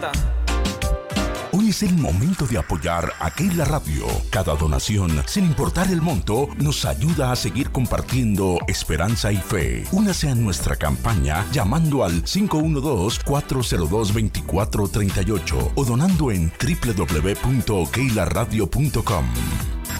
Hoy es el momento de apoyar a Keila Radio. Cada donación, sin importar el monto, nos ayuda a seguir compartiendo esperanza y fe. Únase a nuestra campaña llamando al 512-402-2438 o donando en www.keilaradio.com.